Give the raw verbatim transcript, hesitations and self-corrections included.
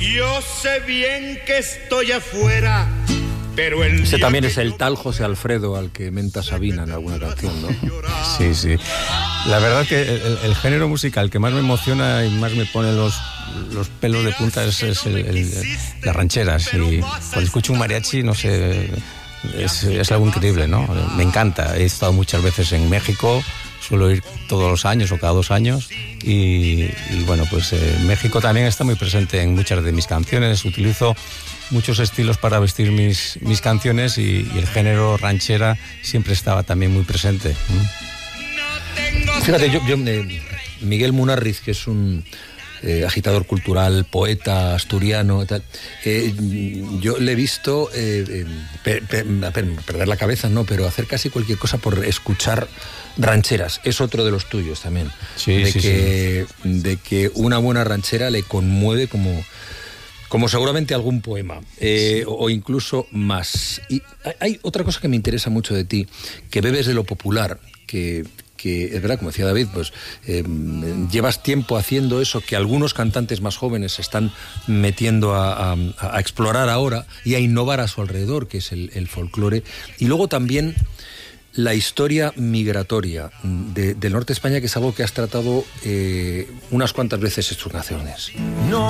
Yo sé bien que estoy afuera, pero el Ese día también que es el yo tal José Alfredo al que menta Sabina en alguna canción, ¿no? Sí, sí. La verdad que el, el género musical que más me emociona y más me pone los, los pelos de punta es, es el, el, las rancheras. Y cuando escucho un mariachi, no sé, es, es algo increíble, ¿no? Me encanta. He estado muchas veces en México, suelo ir todos los años o cada dos años. Y, y bueno, pues eh, México también está muy presente en muchas de mis canciones. Utilizo muchos estilos para vestir mis, mis canciones y, y el género ranchera siempre estaba también muy presente. Fíjate, yo, yo eh, Miguel Munarriz, que es un eh, agitador cultural, poeta asturiano, tal, eh, yo le he visto eh, eh, per, per, per, perder la cabeza, no, pero hacer casi cualquier cosa por escuchar rancheras. Es otro de los tuyos también. Sí, de sí, que, sí. De que una buena ranchera le conmueve como... como seguramente algún poema, eh, sí. o, o incluso más. Y hay otra cosa que me interesa mucho de ti, que bebes de lo popular, que, que es verdad, como decía David, pues eh, llevas tiempo haciendo eso que algunos cantantes más jóvenes se están metiendo a, a, a explorar ahora y a innovar a su alrededor, que es el, el folclore. Y luego también la historia migratoria de, del norte de España, que es algo que has tratado eh, unas cuantas veces en tus canciones. No